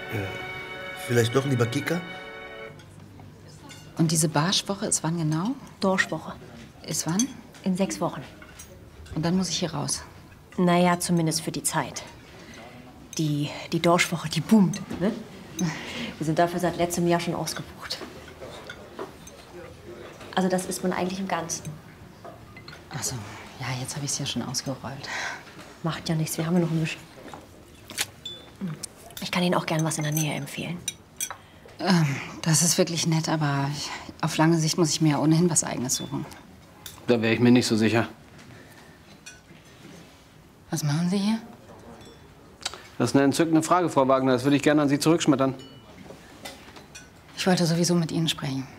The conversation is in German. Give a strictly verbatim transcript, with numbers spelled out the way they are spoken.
Äh, vielleicht doch lieber Kicker? Und diese Barschwoche ist wann genau? Dorschwoche. Ist wann? In sechs Wochen. Und dann muss ich hier raus. Naja, zumindest für die Zeit. Die, die Dorschwoche, die boomt, ne? Wir sind dafür seit letztem Jahr schon ausgebucht. Also das ist man eigentlich im Ganzen. Ach so, ja, jetzt habe ich es ja schon ausgerollt. Macht ja nichts, wir haben ja noch ein bisschen. Ich kann Ihnen auch gern was in der Nähe empfehlen. Ähm, das ist wirklich nett, aber ich, auf lange Sicht muss ich mir ja ohnehin was Eigenes suchen. Da wäre ich mir nicht so sicher. Was machen Sie hier? Das ist eine entzückende Frage, Frau Wagner. Das würde ich gerne an Sie zurückschmettern. Ich wollte sowieso mit Ihnen sprechen.